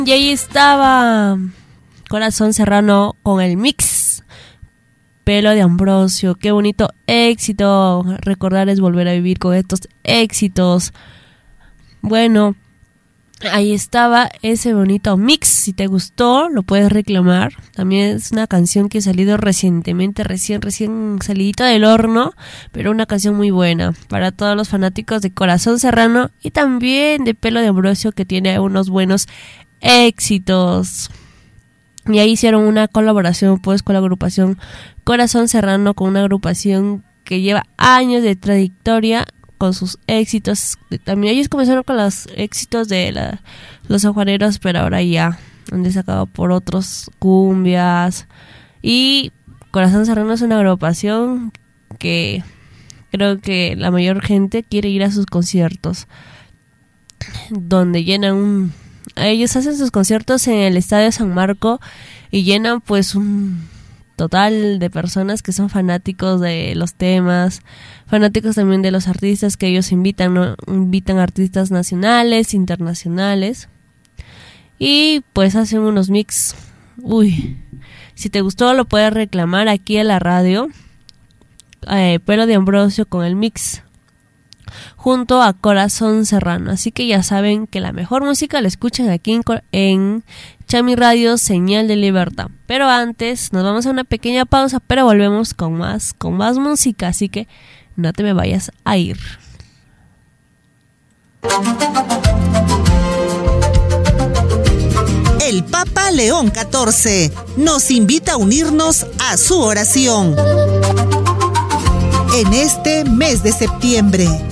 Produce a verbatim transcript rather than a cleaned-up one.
Y ahí estaba Corazón Serrano con el mix Pelo de Ambrosio. Qué bonito éxito. Recordar es volver a vivir con estos éxitos. Bueno, ahí estaba ese bonito mix. Si te gustó, lo puedes reclamar. También es una canción que ha salido recientemente, recién, recién salidita del horno, pero una canción muy buena para todos los fanáticos de Corazón Serrano y también de Pelo de Ambrosio, que tiene unos buenos éxitos. Y ahí hicieron una colaboración pues con la agrupación Corazón Serrano, con una agrupación que lleva años de trayectoria con sus éxitos. También ellos comenzaron con los éxitos de la, los sanjuaneros, pero ahora ya han destacado por otros cumbias. Y Corazón Serrano es una agrupación que creo que la mayor gente quiere ir a sus conciertos, donde llenan un... Ellos hacen sus conciertos en el Estadio San Marco y llenan pues un total de personas que son fanáticos de los temas, fanáticos también de los artistas que ellos invitan, ¿no? Invitan artistas nacionales, internacionales, y pues hacen unos mix. Uy, si te gustó lo puedes reclamar aquí en la radio. eh, Pelo de Ambrosio con el mix junto a Corazón Serrano. Así que ya saben que la mejor música la escuchan aquí en, en Chami Radio, Señal de Libertad. Pero antes nos vamos a una pequeña pausa, pero volvemos con más, con más música, así que no te me vayas a ir. El Papa León catorce nos invita a unirnos a su oración en este mes de septiembre.